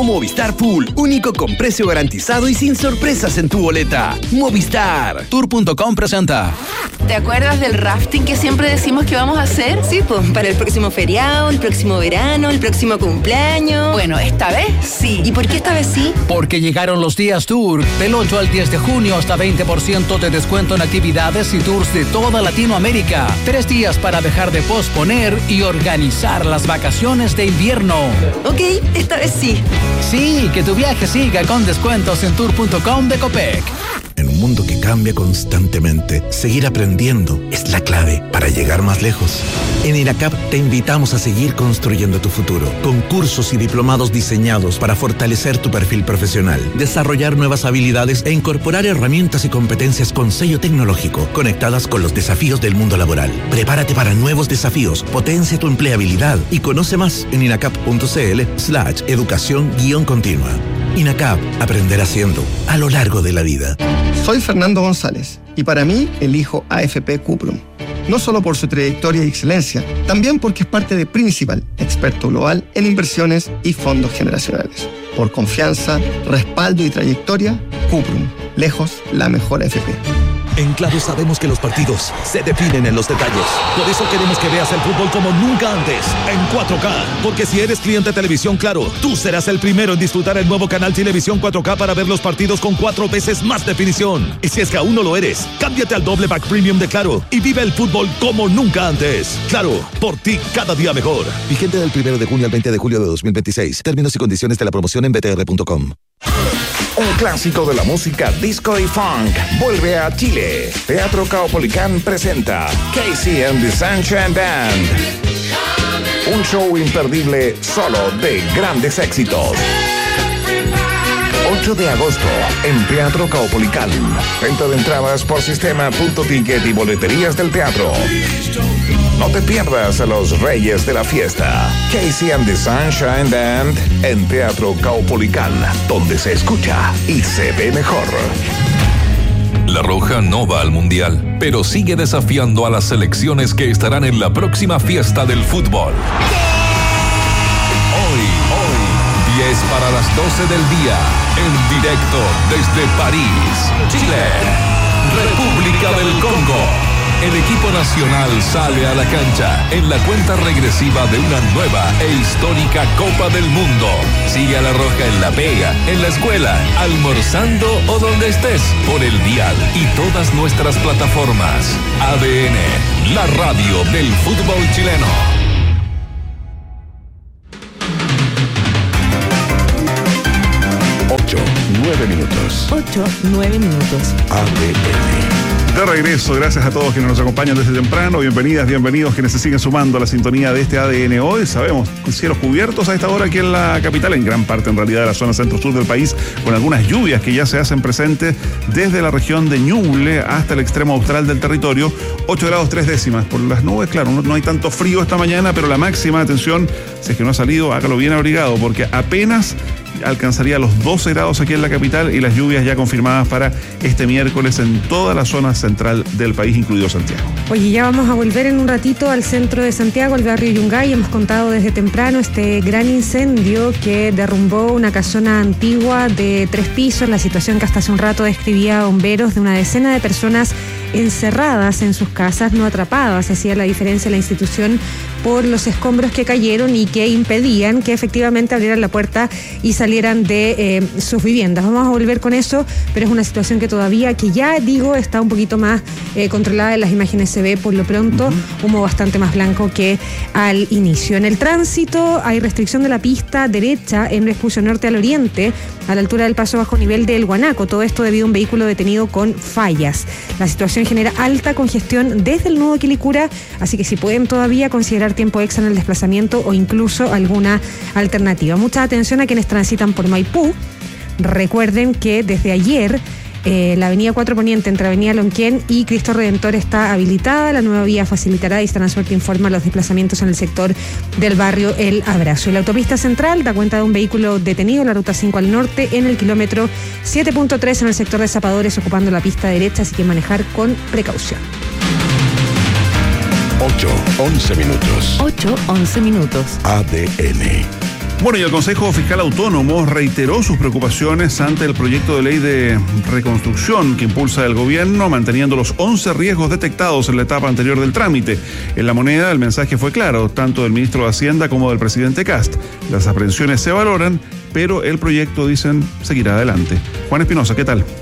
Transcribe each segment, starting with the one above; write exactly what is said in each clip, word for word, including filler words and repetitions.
Nuevo Movistar Full, único con precio garantizado y sin sorpresas en tu boleta. Movistar. Tour punto com presenta. ¿Te acuerdas del rafting que siempre decimos que vamos a hacer? Sí, pues, para el próximo feriado, el próximo verano, el próximo cumpleaños. Bueno, esta vez sí. ¿Y por qué esta vez sí? Porque llegaron los días Tour. Del ocho al diez de junio hasta veinte por ciento de descuento en actividades y tours de toda Latinoamérica. Tres días para dejar de posponer y organizar las vacaciones de invierno. Ok, esta vez sí. Sí, que tu viaje siga con descuentos en tour punto com de Copec. En un mundo que cambia constantemente, seguir aprendiendo es la clave para llegar más lejos. En INACAP te invitamos a seguir construyendo tu futuro, con cursos y diplomados diseñados para fortalecer tu perfil profesional, desarrollar nuevas habilidades e incorporar herramientas y competencias con sello tecnológico, conectadas con los desafíos del mundo laboral. Prepárate para nuevos desafíos, potencia tu empleabilidad y conoce más en inacap punto cl slash educación guión continua. INACAP, aprender haciendo a lo largo de la vida. Soy Fernando González y para mí elijo A F P Cuprum. No solo por su trayectoria y excelencia, también porque es parte de Principal, experto global en inversiones y fondos generacionales. Por confianza, respaldo y trayectoria, Cuprum, lejos la mejor A F P. En Claro sabemos que los partidos se definen en los detalles. Por eso queremos que veas el fútbol como nunca antes, en cuatro K. Porque si eres cliente de Televisión Claro, tú serás el primero en disfrutar el nuevo canal Televisión cuatro K para ver los partidos con cuatro veces más definición. Y si es que aún no lo eres, cámbiate al doble pack premium de Claro y vive el fútbol como nunca antes. Claro, por ti cada día mejor. Vigente del primero de junio al veinte de julio de dos mil veintiséis. Términos y condiciones de la promoción en b t r punto com. Un clásico de la música disco y funk vuelve a Chile. Teatro Caupolicán presenta Casey and the Sunshine Band. Un show imperdible solo de grandes éxitos. ocho de agosto en Teatro Caupolicán. Venta de entradas por sistema punto ticket y boleterías del teatro. No te pierdas a los reyes de la fiesta. Casey and the Sunshine Band en Teatro Caupolicán, donde se escucha y se ve mejor. La Roja no va al Mundial, pero sigue desafiando a las selecciones que estarán en la próxima fiesta del fútbol. Hoy, hoy, diez para las doce del día, en directo desde París, Chile, República del Congo. El equipo nacional sale a la cancha en la cuenta regresiva de una nueva e histórica Copa del Mundo. Sigue a La Roja en la pega, en la escuela, almorzando o donde estés, por el dial y todas nuestras plataformas. A D N, la radio del fútbol chileno. Ocho, nueve minutos. Ocho, nueve minutos. A D N. De regreso, gracias a todos quienes nos acompañan desde temprano. Bienvenidas, bienvenidos quienes se siguen sumando a la sintonía de este A D N hoy. Sabemos, cielos cubiertos a esta hora aquí en la capital, en gran parte en realidad de la zona centro-sur del país, con algunas lluvias que ya se hacen presentes desde la región de Ñuble hasta el extremo austral del territorio. ocho grados tres décimas por las nubes, claro, no, no hay tanto frío esta mañana, pero la máxima, atención, si es que no ha salido, hágalo bien abrigado, porque apenas alcanzaría los doce grados aquí en la capital y las lluvias ya confirmadas para este miércoles en toda la zona central del país, incluido Santiago. Oye, ya vamos a volver en un ratito al centro de Santiago, al barrio Yungay. Hemos contado desde temprano este gran incendio que derrumbó una casona antigua de tres pisos, la situación que hasta hace un rato describía bomberos de una decena de personas encerradas en sus casas, no atrapadas. Hacía la diferencia la institución por los escombros que cayeron y que impedían que efectivamente abrieran la puerta y salieran de eh, sus viviendas. Vamos a volver con eso, pero es una situación que todavía, que ya digo, está un poquito más eh, controlada. En las imágenes se ve por lo pronto uh-huh. humo bastante más blanco que al inicio. En el tránsito hay restricción de la pista derecha en Vespucio Norte al oriente, a la altura del paso bajo nivel del Guanaco. Todo esto debido a un vehículo detenido con fallas. La situación genera alta congestión desde el nudo Quilicura, así que si pueden todavía considerar tiempo extra en el desplazamiento o incluso alguna alternativa. Mucha atención a quienes transitan por Maipú. Recuerden que desde ayer eh, la avenida cuatro Poniente entre avenida Lonquén y Cristo Redentor está habilitada. La nueva vía facilitará, Distransuerte informa, los desplazamientos en el sector del barrio El Abrazo. Y la autopista central da cuenta de un vehículo detenido en la ruta cinco al norte en el kilómetro siete punto tres en el sector de Zapadores, ocupando la pista derecha, así que manejar con precaución. ocho, once minutos. ocho, once minutos. A D N. Bueno, y el Consejo Fiscal Autónomo reiteró sus preocupaciones ante el proyecto de ley de reconstrucción que impulsa el gobierno, manteniendo los once riesgos detectados en la etapa anterior del trámite. En La Moneda el mensaje fue claro, tanto del ministro de Hacienda como del presidente Kast. Las aprehensiones se valoran, pero el proyecto, dicen, seguirá adelante. Juan Espinosa, ¿qué tal?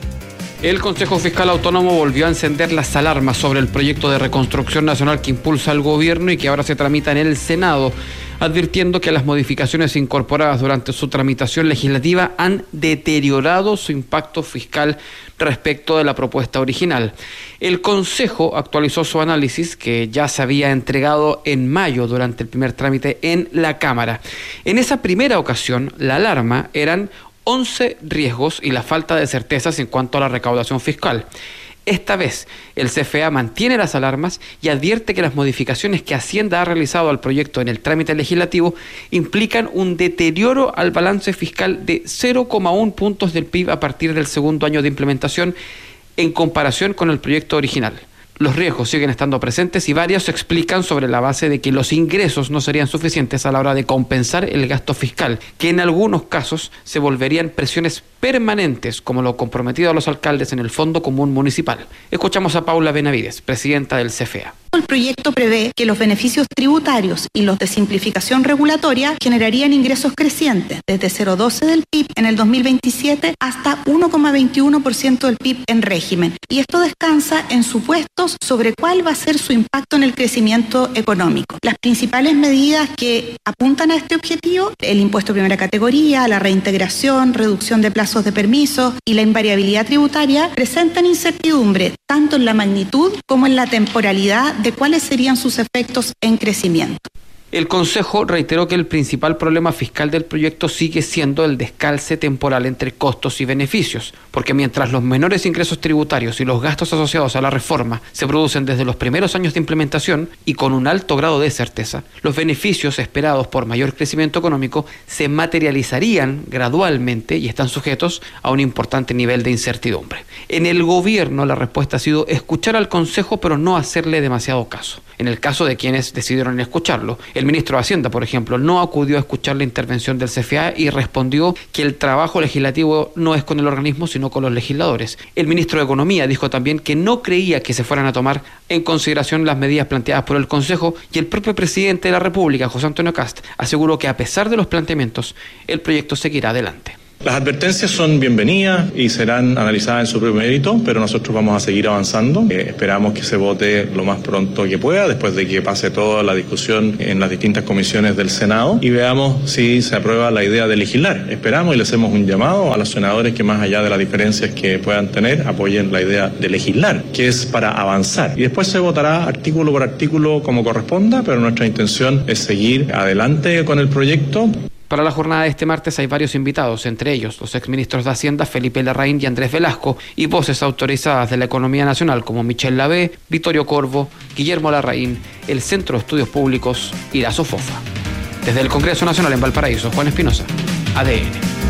El Consejo Fiscal Autónomo volvió a encender las alarmas sobre el proyecto de reconstrucción nacional que impulsa el gobierno y que ahora se tramita en el Senado, advirtiendo que las modificaciones incorporadas durante su tramitación legislativa han deteriorado su impacto fiscal respecto de la propuesta original. El Consejo actualizó su análisis, que ya se había entregado en mayo durante el primer trámite en la Cámara. En esa primera ocasión, la alarma eran once riesgos y la falta de certezas en cuanto a la recaudación fiscal. Esta vez, el C F A mantiene las alarmas y advierte que las modificaciones que Hacienda ha realizado al proyecto en el trámite legislativo implican un deterioro al balance fiscal de cero coma uno puntos del P I B a partir del segundo año de implementación en comparación con el proyecto original. Los riesgos siguen estando presentes y varios se explican sobre la base de que los ingresos no serían suficientes a la hora de compensar el gasto fiscal, que en algunos casos se volverían presiones permanentes, como lo comprometido a los alcaldes en el Fondo Común Municipal. Escuchamos a Paula Benavides, presidenta del C F A. El proyecto prevé que los beneficios tributarios y los de simplificación regulatoria generarían ingresos crecientes, desde cero coma doce del P I B en el dos mil veintisiete hasta uno coma veintiuno por ciento del P I B en régimen. Y esto descansa en supuestos sobre cuál va a ser su impacto en el crecimiento económico. Las principales medidas que apuntan a este objetivo, el impuesto de primera categoría, la reintegración, reducción de plazos de permiso y la invariabilidad tributaria, presentan incertidumbre tanto en la magnitud como en la temporalidad de cuáles serían sus efectos en crecimiento. El Consejo reiteró que el principal problema fiscal del proyecto sigue siendo el descalce temporal entre costos y beneficios, porque mientras los menores ingresos tributarios y los gastos asociados a la reforma se producen desde los primeros años de implementación y con un alto grado de certeza, los beneficios esperados por mayor crecimiento económico se materializarían gradualmente y están sujetos a un importante nivel de incertidumbre. En el gobierno la respuesta ha sido escuchar al Consejo pero no hacerle demasiado caso. En el caso de quienes decidieron escucharlo, el ministro de Hacienda, por ejemplo, no acudió a escuchar la intervención del C F A y respondió que el trabajo legislativo no es con el organismo, sino con los legisladores. El ministro de Economía dijo también que no creía que se fueran a tomar en consideración las medidas planteadas por el Consejo, y el propio presidente de la República, José Antonio Kast, aseguró que a pesar de los planteamientos, el proyecto seguirá adelante. Las advertencias son bienvenidas y serán analizadas en su propio mérito, pero nosotros vamos a seguir avanzando. Eh, esperamos que se vote lo más pronto que pueda, después de que pase toda la discusión en las distintas comisiones del Senado, y veamos si se aprueba la idea de legislar. Esperamos y le hacemos un llamado a los senadores que, más allá de las diferencias que puedan tener, apoyen la idea de legislar, que es para avanzar. Y después se votará artículo por artículo como corresponda, pero nuestra intención es seguir adelante con el proyecto. Para la jornada de este martes hay varios invitados, entre ellos los exministros de Hacienda Felipe Larraín y Andrés Velasco, y voces autorizadas de la economía nacional como Michelle Lavé, Vittorio Corvo, Guillermo Larraín, el Centro de Estudios Públicos y la SOFOFA. Desde el Congreso Nacional en Valparaíso, Juan Espinosa, A D N.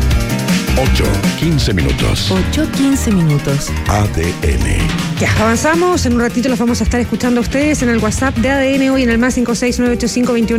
ocho, quince minutos. ocho, quince minutos. A D N. Ya, avanzamos. En un ratito los vamos a estar escuchando a ustedes en el WhatsApp de A D N hoy en el más cinco seis nueve ocho cinco veintiuno